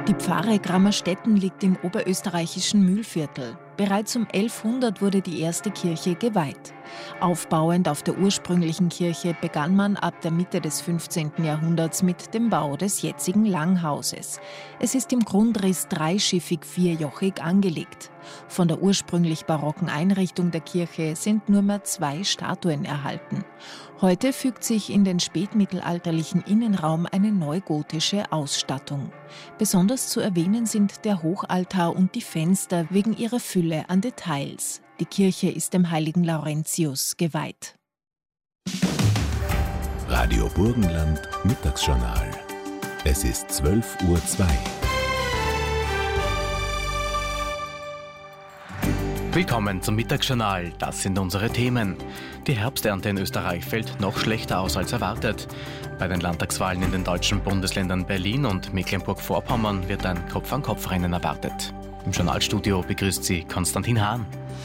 Die Pfarre Grammerstetten liegt im oberösterreichischen Mühlviertel. Bereits um 1100 wurde die erste Kirche geweiht. Aufbauend auf der ursprünglichen Kirche begann man ab der Mitte des 15. Jahrhunderts mit dem Bau des jetzigen Langhauses. Es ist im Grundriss dreischiffig vierjochig angelegt. Von der ursprünglich barocken Einrichtung der Kirche sind nur mehr 2 Statuen erhalten. Heute fügt sich in den spätmittelalterlichen Innenraum eine neugotische Ausstattung. Besonders zu erwähnen sind der Hochaltar und die Fenster wegen ihrer Fülle an Details. Die Kirche ist dem heiligen Laurentius geweiht. Radio Burgenland Mittagsjournal. Es ist 12:02 Uhr. Willkommen zum Mittagsjournal. Das sind unsere Themen. Die Herbsternte in Österreich fällt noch schlechter aus als erwartet. Bei den Landtagswahlen in den deutschen Bundesländern Berlin und Mecklenburg-Vorpommern wird ein Kopf-an-Kopf-Rennen erwartet. Im Journalstudio begrüßt sie Konstantin Hahn.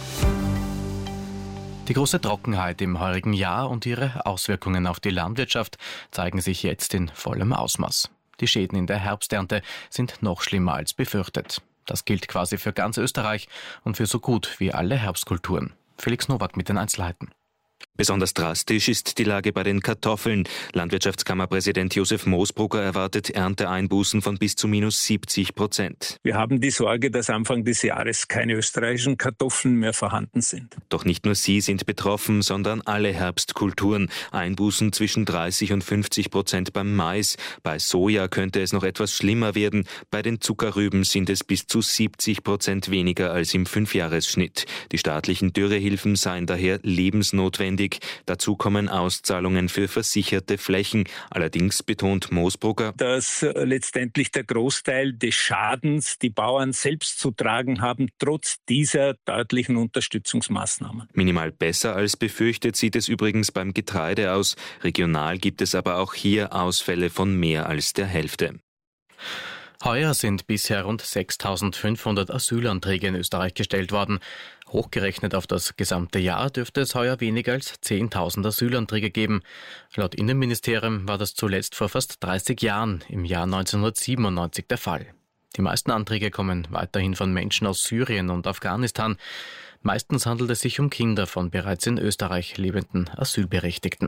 Die große Trockenheit im heurigen Jahr und ihre Auswirkungen auf die Landwirtschaft zeigen sich jetzt in vollem Ausmaß. Die Schäden in der Herbsternte sind noch schlimmer als befürchtet. Das gilt quasi für ganz Österreich und für so gut wie alle Herbstkulturen. Felix Nowak mit den Einzelheiten. Besonders drastisch ist die Lage bei den Kartoffeln. Landwirtschaftskammerpräsident Josef Moosbrugger erwartet Ernteeinbußen von bis zu -70%. Wir haben die Sorge, dass Anfang des Jahres keine österreichischen Kartoffeln mehr vorhanden sind. Doch nicht nur sie sind betroffen, sondern alle Herbstkulturen. Einbußen zwischen 30% und 50% beim Mais. Bei Soja könnte es noch etwas schlimmer werden. Bei den Zuckerrüben sind es bis zu 70% weniger als im 5-Jahresschnitt. Die staatlichen Dürrehilfen seien daher lebensnotwendig. Dazu kommen Auszahlungen für versicherte Flächen. Allerdings betont Moosbrugger, dass letztendlich der Großteil des Schadens die Bauern selbst zu tragen haben, trotz dieser deutlichen Unterstützungsmaßnahmen. Minimal besser als befürchtet sieht es übrigens beim Getreide aus. Regional gibt es aber auch hier Ausfälle von mehr als der Hälfte. Heuer sind bisher rund 6.500 Asylanträge in Österreich gestellt worden. Hochgerechnet auf das gesamte Jahr dürfte es heuer weniger als 10.000 Asylanträge geben. Laut Innenministerium war das zuletzt vor fast 30 Jahren, im Jahr 1997, der Fall. Die meisten Anträge kommen weiterhin von Menschen aus Syrien und Afghanistan. Meistens handelt es sich um Kinder von bereits in Österreich lebenden Asylberechtigten.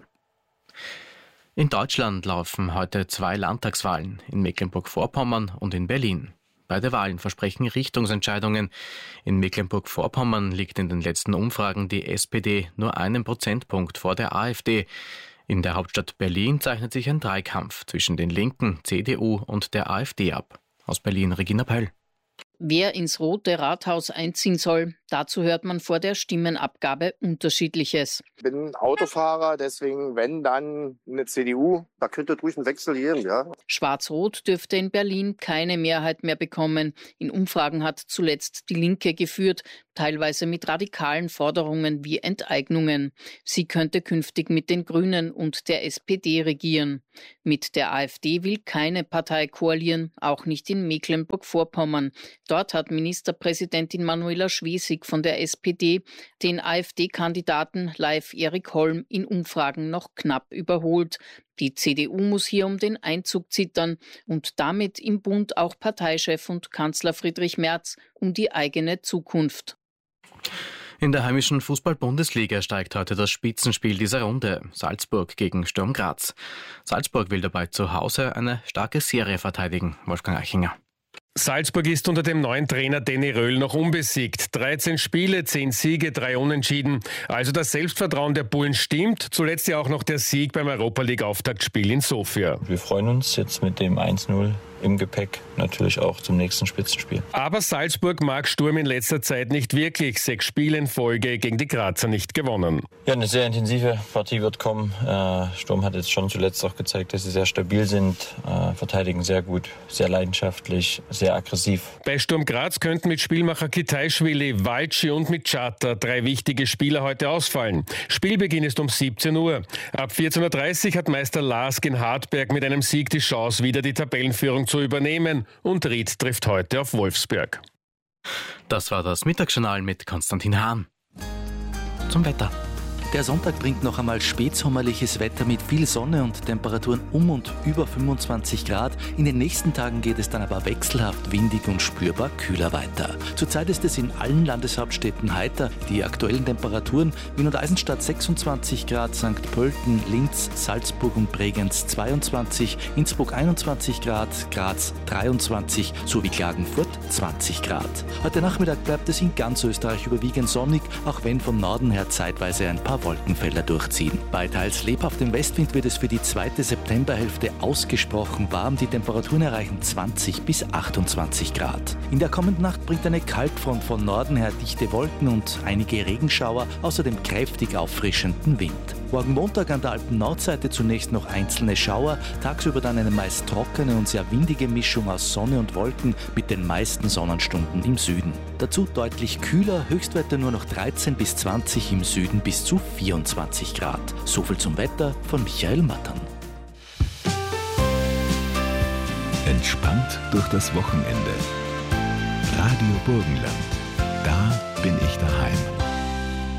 In Deutschland laufen heute 2 Landtagswahlen, in Mecklenburg-Vorpommern und in Berlin. Beide Wahlen versprechen Richtungsentscheidungen. In Mecklenburg-Vorpommern liegt in den letzten Umfragen die SPD nur 1 Prozentpunkt vor der AfD. In der Hauptstadt Berlin zeichnet sich ein Dreikampf zwischen den Linken, CDU und der AfD ab. Aus Berlin Regina Pöll. Wer ins Rote Rathaus einziehen soll, dazu hört man vor der Stimmenabgabe Unterschiedliches. Ich bin Autofahrer, deswegen wenn dann eine CDU, da könnte durch einen Wechsel gehen, ja. Schwarz-Rot dürfte in Berlin keine Mehrheit mehr bekommen. In Umfragen hat zuletzt die Linke geführt, teilweise mit radikalen Forderungen wie Enteignungen. Sie könnte künftig mit den Grünen und der SPD regieren. Mit der AfD will keine Partei koalieren, auch nicht in Mecklenburg-Vorpommern. Dort hat Ministerpräsidentin Manuela Schwesig von der SPD den AfD-Kandidaten Leif Erik Holm in Umfragen noch knapp überholt. Die CDU muss hier um den Einzug zittern und damit im Bund auch Parteichef und Kanzler Friedrich Merz um die eigene Zukunft. In der heimischen Fußball-Bundesliga steigt heute das Spitzenspiel dieser Runde. Salzburg gegen Sturm Graz. Salzburg will dabei zu Hause eine starke Serie verteidigen. Wolfgang Eichinger. Salzburg ist unter dem neuen Trainer Danny Röhl noch unbesiegt. 13 Spiele, 10 Siege, 3 Unentschieden. Also das Selbstvertrauen der Bullen stimmt. Zuletzt ja auch noch der Sieg beim Europa-League-Auftaktspiel in Sofia. Wir freuen uns jetzt mit dem 1-0 im Gepäck natürlich auch zum nächsten Spitzenspiel. Aber Salzburg mag Sturm in letzter Zeit nicht wirklich. 6 Spiele in Folge gegen die Grazer nicht gewonnen. Ja, eine sehr intensive Partie wird kommen. Sturm hat jetzt schon zuletzt auch gezeigt, dass sie sehr stabil sind, verteidigen sehr gut, sehr leidenschaftlich, sehr aggressiv. Bei Sturm Graz könnten mit Spielmacher Kitaischwili, Walci und mit Chata 3 wichtige Spieler heute ausfallen. Spielbeginn ist um 17 Uhr. Ab 14.30 Uhr hat Meister Lask in Hartberg mit einem Sieg die Chance, wieder die Tabellenführung zu übernehmen. Und Ried trifft heute auf Wolfsberg. Das war das Mittagsjournal mit Konstantin Hahn. Zum Wetter. Der Sonntag bringt noch einmal spätsommerliches Wetter mit viel Sonne und Temperaturen um und über 25 Grad. In den nächsten Tagen geht es dann aber wechselhaft windig und spürbar kühler weiter. Zurzeit ist es in allen Landeshauptstädten heiter. Die aktuellen Temperaturen: Wien und Eisenstadt 26 Grad, St. Pölten, Linz, Salzburg und Bregenz 22, Innsbruck 21 Grad, Graz 23 sowie Klagenfurt 20 Grad. Heute Nachmittag bleibt es in ganz Österreich überwiegend sonnig, auch wenn von Norden her zeitweise ein paar Wolkenfelder durchziehen. Bei teils lebhaftem Westwind wird es für die zweite Septemberhälfte ausgesprochen warm. Die Temperaturen erreichen 20 bis 28 Grad. In der kommenden Nacht bringt eine Kaltfront von Norden her dichte Wolken und einige Regenschauer, außerdem kräftig auffrischenden Wind. Morgen Montag an der Alpen-Nordseite zunächst noch einzelne Schauer, tagsüber dann eine meist trockene und sehr windige Mischung aus Sonne und Wolken mit den meisten Sonnenstunden im Süden. Dazu deutlich kühler, Höchstwerte nur noch 13 bis 20, im Süden bis zu 24 Grad. Soviel zum Wetter von Michael Mattern. Entspannt durch das Wochenende. Radio Burgenland. Da bin ich daheim.